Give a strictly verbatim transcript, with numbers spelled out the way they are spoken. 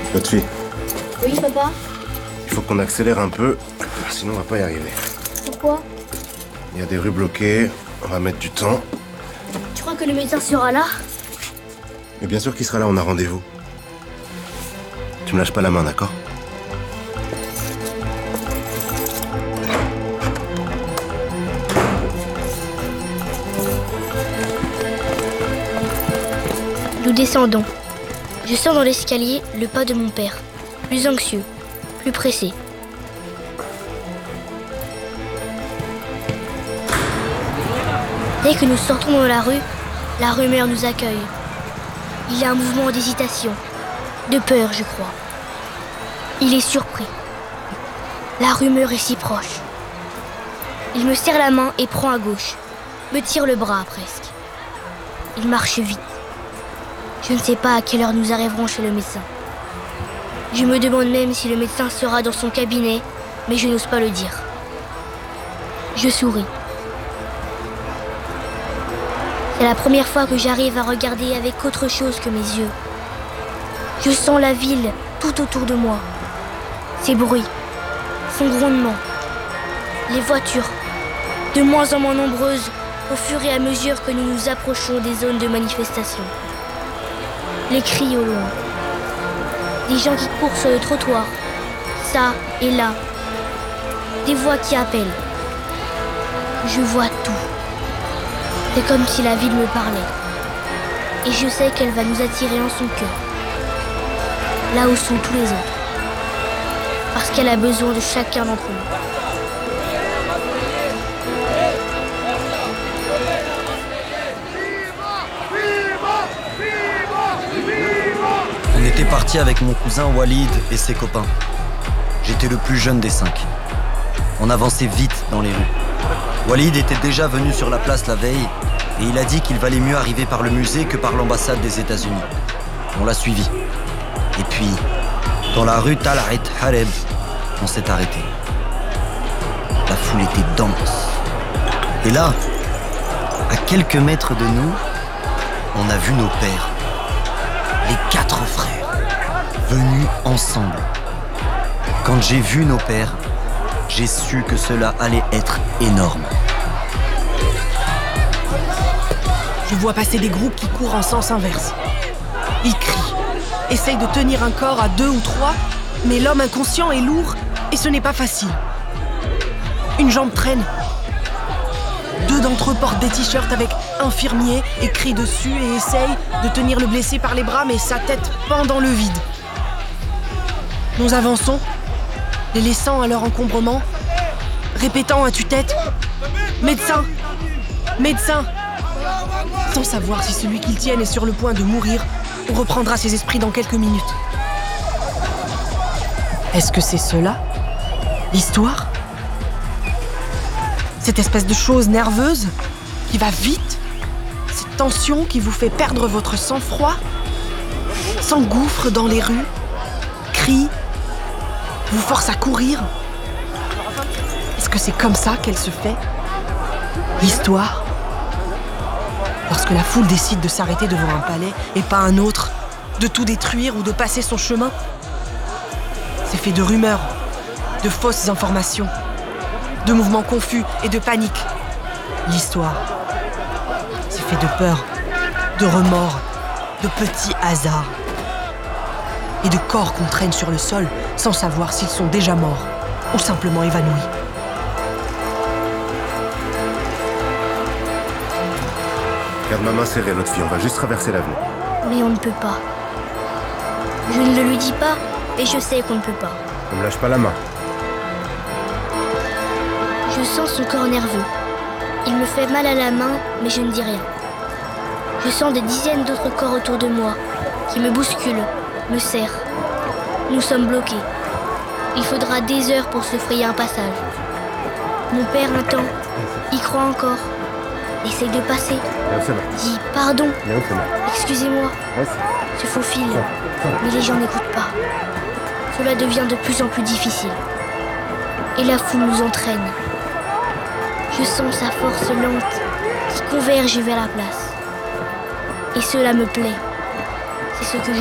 Notre fille, Oui, papa? il faut qu'on accélère un peu, sinon on va pas y arriver. Pourquoi? Il y a des rues bloquées, on va mettre du temps. Tu crois que le médecin sera là? Mais bien sûr qu'il sera là, on a rendez-vous. Tu me lâches pas la main, d'accord? Nous descendons. Je sens dans l'escalier le pas de mon père, plus anxieux, plus pressé. Dès que nous sortons dans la rue, la rumeur nous accueille. Il y a un mouvement d'hésitation, de peur, je crois. Il est surpris. La rumeur est si proche. Il me serre la main et prend à gauche, me tire le bras presque. Il marche vite. Je ne sais pas à quelle heure nous arriverons chez le médecin. Je me demande même si le médecin sera dans son cabinet, mais je n'ose pas le dire. Je souris. C'est la première fois que j'arrive à regarder avec autre chose que mes yeux. Je sens la ville tout autour de moi. Ses bruits, son grondement, les voitures, de moins en moins nombreuses au fur et à mesure que nous nous approchons des zones de manifestation. Les cris au loin, des gens qui courent sur le trottoir, ça et là, des voix qui appellent. Je vois tout. C'est comme si la ville me parlait. Et je sais qu'elle va nous attirer en son cœur, là où sont tous les autres, parce qu'elle a besoin de chacun d'entre nous. On était parti avec mon cousin Walid et ses copains. J'étais le plus jeune des cinq. On avançait vite dans les rues. Walid était déjà venu sur la place la veille et il a dit qu'il valait mieux arriver par le musée que par l'ambassade des États-Unis. On l'a suivi. Et puis, dans la rue Talaat Hareb, on s'est arrêté. La foule était dense. Et là, à quelques mètres de nous, on a vu nos pères. Les quatre frères, venus ensemble. Quand j'ai vu nos pères, j'ai su que cela allait être énorme. Je vois passer des groupes qui courent en sens inverse. Ils crient, essayent de tenir un corps à deux ou trois, mais l'homme inconscient est lourd et ce n'est pas facile. Une jambe traîne. Deux d'entre eux portent des t-shirts avec infirmier écrit dessus et essayent de tenir le blessé par les bras, mais sa tête pend dans le vide. Nous avançons, les laissant à leur encombrement, répétant à tue-tête « Médecin! Médecin !» sans savoir si celui qu'ils tiennent est sur le point de mourir ou reprendra ses esprits dans quelques minutes. Est-ce que c'est cela, l'histoire? Cette espèce de chose nerveuse qui va vite, cette tension qui vous fait perdre votre sang-froid, s'engouffre dans les rues, crie, vous force à courir. Est-ce que c'est comme ça qu'elle se fait, l'histoire? Lorsque la foule décide de s'arrêter devant un palais et pas un autre, de tout détruire ou de passer son chemin, c'est fait de rumeurs, de fausses informations, de mouvements confus et de panique. L'histoire, c'est fait de peur, de remords, de petits hasards et de corps qu'on traîne sur le sol sans savoir s'ils sont déjà morts ou simplement évanouis. Garde ma main serrée, notre fille, on va juste traverser l'avenue. Mais on ne peut pas. Je ne le lui dis pas, et je sais qu'on ne peut pas. Ne me lâche pas la main. Je sens son corps nerveux. Il me fait mal à la main, mais je ne dis rien. Je sens des dizaines d'autres corps autour de moi, qui me bousculent, me serrent. Nous sommes bloqués. Il faudra des heures pour se frayer un passage. Mon père entend, y croit encore, essaye de passer, dit pardon, excusez-moi, se faufile, mais les gens n'écoutent pas. Cela devient de plus en plus difficile. Et la foule nous entraîne. Je sens sa force lente qui converge vers la place. Et cela me plaît. C'est ce que je